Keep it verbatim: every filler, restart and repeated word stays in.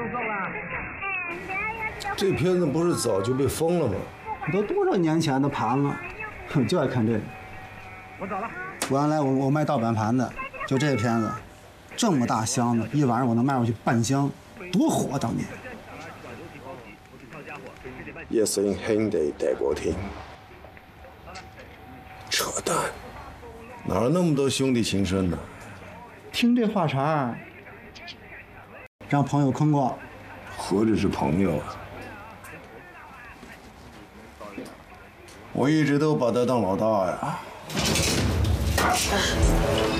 这片子不是早就被封了吗？ 都多少年前的盘了，我就爱看这个。 我走了。 原来我我卖盗版盘的，就这片子，这么大箱子，一晚上我能卖出去半箱，多火当年。 一聲兄弟大過天，扯淡，哪有那麼多兄弟情深呢？ 听这话茬，让朋友坑过， 何止是朋友啊！我一直都把他当老大呀。